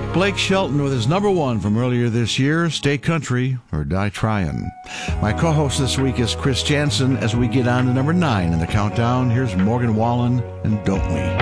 Blake Shelton with his number one from earlier this year, Stay Country or Die Tryin'. My co-host this week is Chris Jansen. As we get on to number 9 in the countdown, here's Morgan Wallen and Don't We.